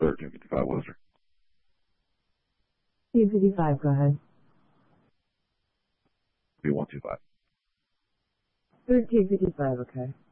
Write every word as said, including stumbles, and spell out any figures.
thirteen fifty-five, Worcester. thirteen fifty-five, go ahead. B one two five. thirteen fifty-five, okay.